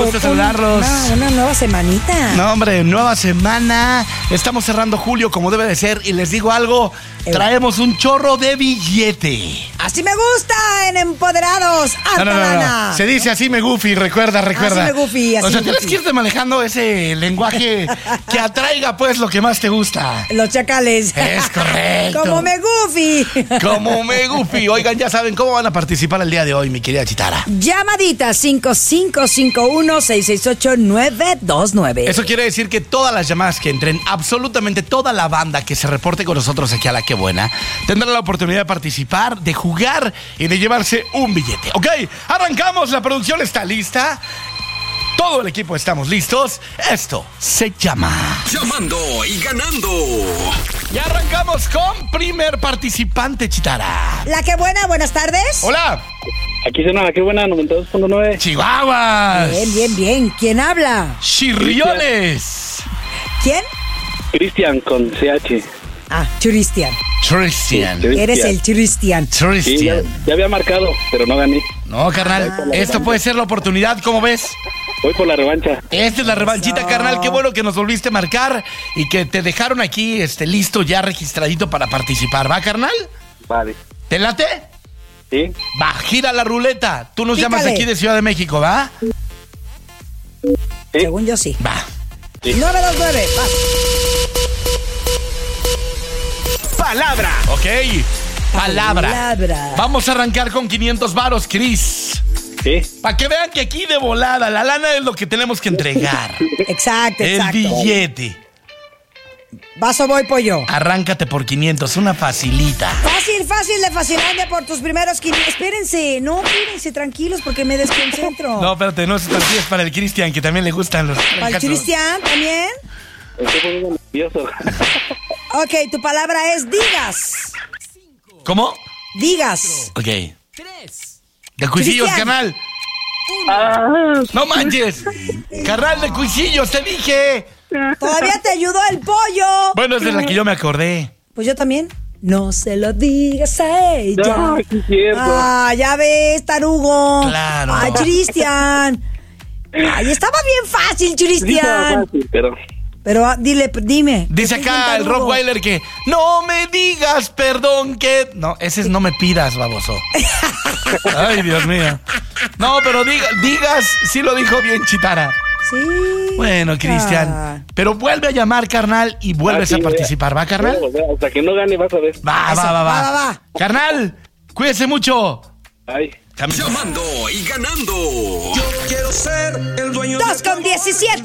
gusto saludarlos. Una nueva semanita. No, hombre, nueva semana. Estamos cerrando julio como debe de ser. Y les digo algo, traemos un chorro de billete. Así me gusta en Empoderados. No. Se dice así me goofy, recuerda. Así me goofy, así o sea, me tienes goofy. que irte manejando ese lenguaje que atraiga pues lo que más te gusta. Los chacales. Es correcto. Como me goofy. Como me goofy. Oigan, ya saben cómo van a participar el día de hoy, mi querida Chitara. Llamadita 5551-668-929. Eso quiere decir que todas las llamadas que entren, absolutamente toda la banda que se reporte con nosotros aquí a La Que Buena, tendrá la oportunidad de participar, de jugar y de llevarse un billete. Ok, arrancamos, la producción está lista. Todo el equipo estamos listos. Esto se llama Llamando y ganando. Y arrancamos con primer participante, Chitara. La Que Buena, buenas tardes. Hola. Aquí suena La Que Buena, 92.9. Chihuahuas. Bien. ¿Quién habla? Chirriones. ¿Quién? Cristian con CH. Ah, Churistian. Cristian. Eres el Churistian. Sí, Cristian. ya había marcado, pero no gané. No, carnal, esto puede ser la oportunidad, ¿cómo ves? Voy por la revancha. Esta es la revanchita, carnal. Qué bueno que nos volviste a marcar y que te dejaron aquí listo, ya registradito para participar. ¿Va, carnal? Vale. ¿Te late? ¿Sí? Va, gira la ruleta. Tú nos Pícale. llamas aquí de Ciudad de México, ¿va? ¿Sí? Según yo sí. Va. Sí. 929. Va. Palabra. Ok. Palabra. Palabra. Vamos a arrancar con 500 varos, Cris. ¿Sí? Para que vean que aquí de volada, la lana es lo que tenemos que entregar. Exacto. El billete. Vaso voy, pollo. Arráncate por 500, una facilita. Fácil de Facilandia por tus primeros 500. Espérense, tranquilos porque me desconcentro. No, espérate, no es así, es para el Cristian, que también le gustan los... ¿Para el Cristian también? Estoy poniendo nervioso. Ok, tu palabra es digas. ¿Cómo? Digas. Ok. De cuisillos, Cristian. carnal. Ah, No manches. Carnal de cuisillos, te dije. Todavía te ayudó el pollo. Bueno, es de la que yo me acordé. Pues yo también. No se lo digas a ella. no, sí es cierto. Ah, ya ves, tarugo. Claro. Ay, Cristian. Ay, estaba bien fácil, Sí, estaba Cristian. fácil, pero Pero dime. Dice ¿Qué es un acá el tarugo? Rottweiler que no me digas perdón que... No, ese es no me pidas, baboso. Ay, Dios mío. No, pero digas, sí lo dijo bien Chitara. Sí. Bueno, Cristian. Pero vuelve a llamar, carnal, y vuelves sí, a participar, ¿va, carnal? hasta que no gane vas a ver. Va. Va. Carnal, cuídese mucho. Ay. Llamando y ganando. 2:17.